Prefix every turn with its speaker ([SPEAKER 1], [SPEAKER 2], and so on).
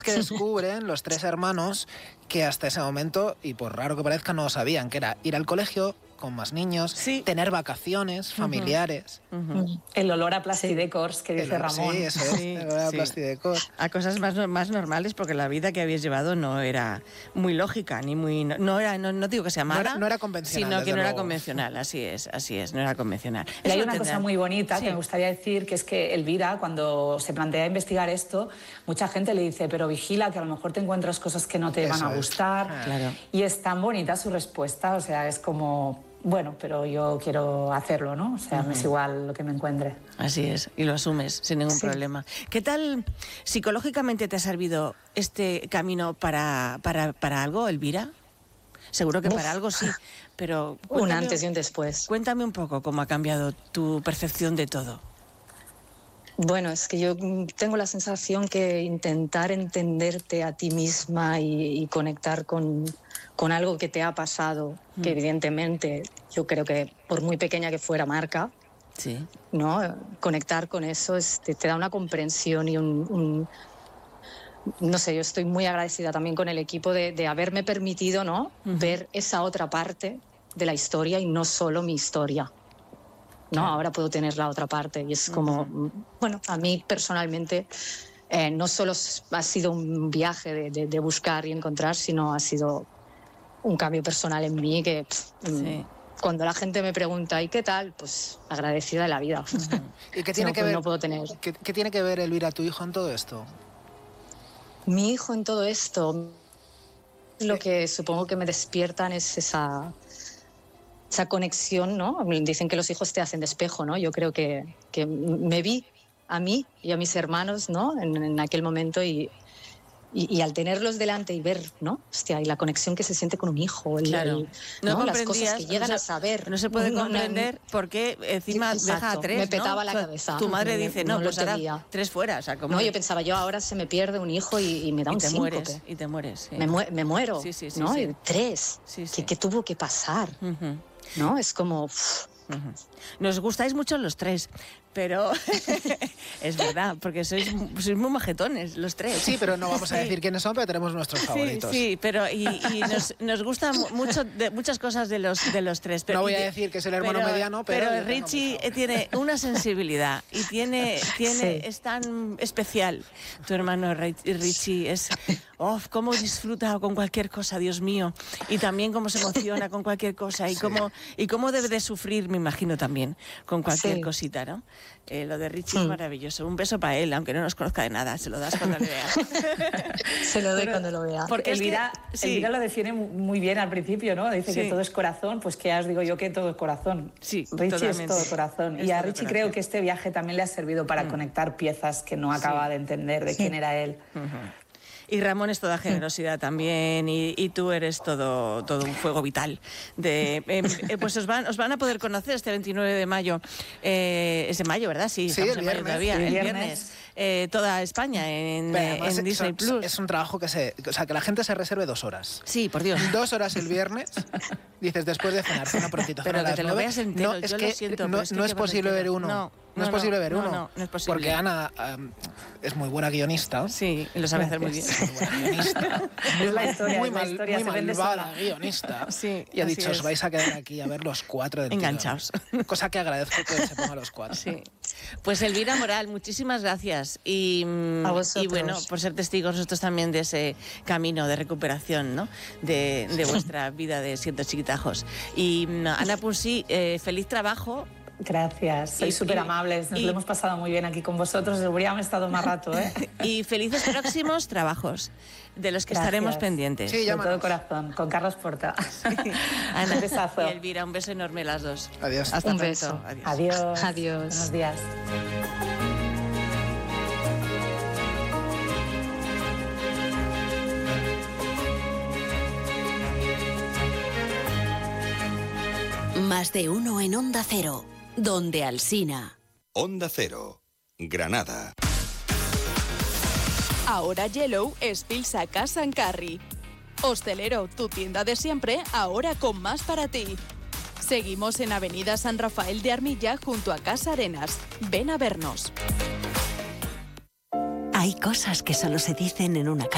[SPEAKER 1] que descubren los 3 hermanos que hasta ese momento, y por raro que parezca, no sabían, que era ir al colegio con más niños, tener vacaciones familiares.
[SPEAKER 2] El olor a Plastidecors, que dice Ramón.
[SPEAKER 1] Sí, eso es, el olor a Plastidecors.
[SPEAKER 3] A cosas más normales, porque la vida que habéis llevado no era muy lógica, ni muy... No digo que sea mala,
[SPEAKER 1] no era convencional,
[SPEAKER 3] sino que no era
[SPEAKER 1] luego.
[SPEAKER 3] convencional, así es, no era convencional.
[SPEAKER 2] Y hay una cosa muy bonita que me gustaría decir, que es que Elvira, cuando se plantea investigar esto, mucha gente le dice, pero vigila, que a lo mejor te encuentras cosas que no te van a gustar.
[SPEAKER 3] Claro.
[SPEAKER 2] Y es tan bonita su respuesta, o sea, es como... Bueno, pero yo quiero hacerlo, ¿no? O sea, me es igual lo que me encuentre.
[SPEAKER 3] Así es, y lo asumes sin ningún problema. ¿Qué tal psicológicamente te ha servido este camino para algo, Elvira? Seguro que para algo sí, pero...
[SPEAKER 4] Un antes y un después.
[SPEAKER 3] Cuéntame un poco cómo ha cambiado tu percepción de todo.
[SPEAKER 4] Bueno, es que yo tengo la sensación que intentar entenderte a ti misma y conectar con algo que te ha pasado, que evidentemente yo creo que por muy pequeña que fuera marca, ¿no? Conectar con eso te da una comprensión y no sé, yo estoy muy agradecida también con el equipo de haberme permitido, ¿no? Ver esa otra parte de la historia y no solo mi historia. ¿No? Ahora puedo tener la otra parte y es como, bueno, a mí personalmente no solo ha sido un viaje de buscar y encontrar, sino ha sido un cambio personal en mí que cuando la gente me pregunta ¿y qué tal? Pues agradecida de la vida.
[SPEAKER 1] ¿Y qué tiene que ver?
[SPEAKER 4] No puedo tener.
[SPEAKER 1] ¿Qué tiene que ver, Elvira, tu hijo en todo esto?
[SPEAKER 4] Mi hijo en todo esto, lo que supongo que me despiertan es esa conexión, ¿no? Dicen que los hijos te hacen de espejo, ¿no? Yo creo que me vi a mí y a mis hermanos, ¿no? En aquel momento y al tenerlos delante y ver, ¿no? Hostia, y la conexión que se siente con un hijo,
[SPEAKER 3] ¿no?
[SPEAKER 4] Las cosas que llegan a saber.
[SPEAKER 3] No se puede comprender por qué encima deja a 3,
[SPEAKER 4] me petaba
[SPEAKER 3] ¿no?
[SPEAKER 4] la cabeza.
[SPEAKER 3] Tu madre dice, no, pues ahora
[SPEAKER 4] entendía.
[SPEAKER 3] 3 fuera. O sea, como...
[SPEAKER 4] No, yo pensaba, ahora se me pierde un hijo y me da un síncope.
[SPEAKER 3] Y te mueres. Sí.
[SPEAKER 4] Me muero, ¿no?
[SPEAKER 3] Sí.
[SPEAKER 4] Y 3, ¿qué tuvo que pasar? ¿No? Es como...
[SPEAKER 3] Nos gustáis mucho los 3, pero es verdad, porque sois muy majetones los 3.
[SPEAKER 1] Sí, pero no vamos a decir quiénes son, pero tenemos nuestros favoritos.
[SPEAKER 3] Sí, pero nos gustan muchas cosas de los 3. Pero,
[SPEAKER 1] no voy a decir que es el hermano mediano, pero
[SPEAKER 3] Richie tiene una sensibilidad y es tan especial. Tu hermano Richie es... cómo disfruta con cualquier cosa, Dios mío. Y también cómo se emociona con cualquier cosa. Y cómo debe de sufrir, me imagino, también, con cualquier cosita, ¿no? Lo de Richie es maravilloso. Un beso para él, aunque no nos conozca de nada. Se lo das cuando le veas.
[SPEAKER 4] Se lo doy cuando lo vea.
[SPEAKER 2] Porque Elvira lo define muy bien al principio, ¿no? Dice que todo es corazón, pues que os digo yo que todo es corazón.
[SPEAKER 3] Sí,
[SPEAKER 2] Richie
[SPEAKER 3] totalmente.
[SPEAKER 2] es todo corazón. Y a Richie creo que este viaje también le ha servido para conectar piezas que no acaba de entender de quién era él.
[SPEAKER 3] Y Ramón es toda generosidad también, y tú eres todo un fuego vital. Pues os van a poder conocer este 29 de mayo. Es de mayo, ¿verdad? Sí,
[SPEAKER 1] el
[SPEAKER 3] en mayo todavía. El viernes. Toda España en Disney Plus.
[SPEAKER 1] Es un trabajo que que la gente se reserve 2 horas.
[SPEAKER 3] Sí, por Dios.
[SPEAKER 1] 2 horas el viernes, dices, después de cenar, cena prontito.
[SPEAKER 3] Pero que te lo veas entero,
[SPEAKER 1] es
[SPEAKER 3] yo
[SPEAKER 1] que
[SPEAKER 3] lo siento.
[SPEAKER 1] No es posible ver uno. No es posible ver uno.
[SPEAKER 3] No es posible.
[SPEAKER 1] Porque Ana es muy buena guionista.
[SPEAKER 3] Sí, y lo sabe hacer muy bien.
[SPEAKER 1] Es muy buena guionista.
[SPEAKER 2] Es la historia,
[SPEAKER 1] muy
[SPEAKER 2] malvada
[SPEAKER 1] guionista.
[SPEAKER 3] Sí,
[SPEAKER 1] y ha dicho, os vais a quedar aquí a ver los 4 del
[SPEAKER 3] enganchados.
[SPEAKER 1] tirón. Cosa que agradezco que se ponga los 4.
[SPEAKER 3] Sí. Pues Elvira Moral, muchísimas gracias. Y bueno, por ser testigos nosotros también de ese camino de recuperación, ¿no? de vuestra vida de siendo chiquitajos. Y Ana Punsí, feliz trabajo.
[SPEAKER 2] Gracias, sois súper amables, nos lo hemos pasado muy bien aquí con vosotros, habríamos estado más rato, ¿eh?
[SPEAKER 3] Y felices próximos trabajos, de los que estaremos pendientes.
[SPEAKER 1] Sí,
[SPEAKER 2] de todo corazón, con Carlos Porta.
[SPEAKER 3] Ana,
[SPEAKER 2] un besazo.
[SPEAKER 3] y Elvira, un beso enorme las dos.
[SPEAKER 1] Adiós.
[SPEAKER 3] Hasta
[SPEAKER 4] un
[SPEAKER 3] pronto.
[SPEAKER 4] beso.
[SPEAKER 3] Adiós.
[SPEAKER 4] Adiós.
[SPEAKER 2] Buenos días.
[SPEAKER 5] Más de uno en Onda Cero, donde Alsina.
[SPEAKER 6] Onda Cero, Granada.
[SPEAKER 7] Ahora Yellow es Pilsa Casa en Carry. Hostelero, tu tienda de siempre, ahora con más para ti. Seguimos en Avenida San Rafael de Armilla, junto a Casa Arenas. Ven a vernos.
[SPEAKER 5] Hay cosas que solo se dicen en una casa.